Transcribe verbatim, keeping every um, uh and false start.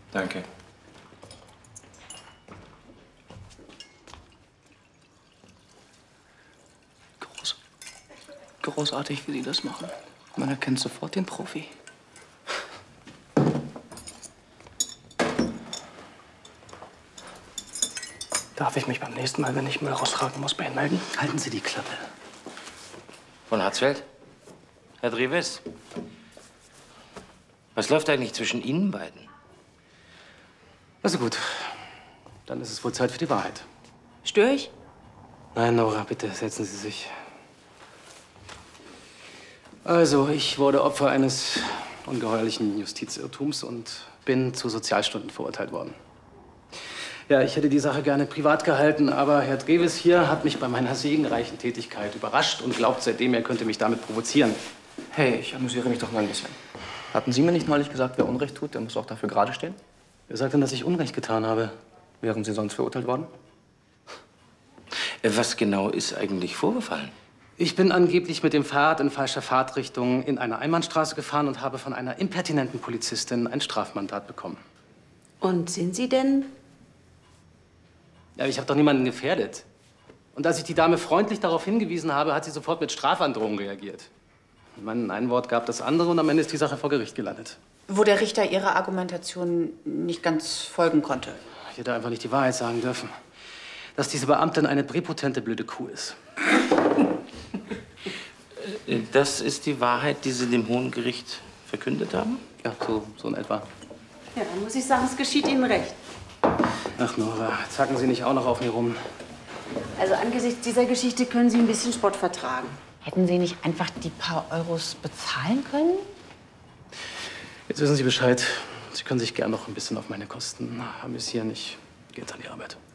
Danke. Groß. Großartig, wie Sie das machen. Man erkennt sofort den Profi. Darf ich mich beim nächsten Mal, wenn ich Müll raustragen muss, bei Ihnen melden? Halten Sie die Klappe. Von Hatzfeld? Herr Dreves? Was läuft eigentlich zwischen Ihnen beiden? Also gut. Dann ist es wohl Zeit für die Wahrheit. Störe ich? Nein, Nora, bitte setzen Sie sich. Also, ich wurde Opfer eines ungeheuerlichen Justizirrtums und bin zu Sozialstunden verurteilt worden. Ja, ich hätte die Sache gerne privat gehalten, aber Herr Dreves hier hat mich bei meiner segenreichen Tätigkeit überrascht und glaubt seitdem, er könnte mich damit provozieren. Hey, ich amüsiere mich doch nur ein bisschen. Hatten Sie mir nicht neulich gesagt, wer Unrecht tut, der muss auch dafür gerade stehen? Wer sagt denn, dass ich Unrecht getan habe? Wären Sie sonst verurteilt worden? Was genau ist eigentlich vorgefallen? Ich bin angeblich mit dem Fahrrad in falscher Fahrtrichtung in eine Einbahnstraße gefahren und habe von einer impertinenten Polizistin ein Strafmandat bekommen. Und sind Sie denn? Ja, ich habe doch niemanden gefährdet. Und als ich die Dame freundlich darauf hingewiesen habe, hat sie sofort mit Strafandrohung reagiert. Ich meine, ein Wort gab das andere und am Ende ist die Sache vor Gericht gelandet. Wo der Richter Ihrer Argumentation nicht ganz folgen konnte. Ich hätte einfach nicht die Wahrheit sagen dürfen. Dass diese Beamtin eine präpotente blöde Kuh ist. Das ist die Wahrheit, die Sie dem Hohen Gericht verkündet haben? Ja, so, so in etwa. Ja, dann muss ich sagen, es geschieht Ihnen recht. Ach, Nora, zacken Sie nicht auch noch auf mir rum. Also angesichts dieser Geschichte können Sie ein bisschen Spott vertragen. Hätten Sie nicht einfach die paar Euros bezahlen können? Jetzt wissen Sie Bescheid. Sie können sich gern noch ein bisschen auf meine Kosten amüsieren. Ich gehe jetzt an die Arbeit.